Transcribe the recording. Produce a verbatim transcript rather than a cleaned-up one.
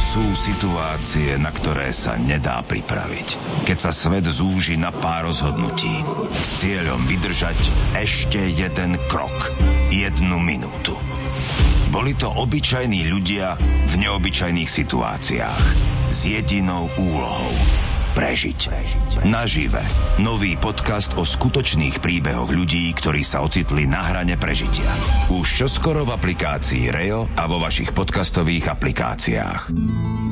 Sú situácie, na ktoré sa nedá pripraviť. Keď sa svet zúži na pár rozhodnutí s cieľom vydržať ešte jeden krok, jednu minútu. Boli to obyčajní ľudia v neobyčajných situáciách s jedinou úlohou prežiť. Nažive. Nový podcast o skutočných príbehoch ľudí, ktorí sa ocitli na hrane prežitia. Už čoskoro v aplikácii Reo a vo vašich podcastových aplikáciách.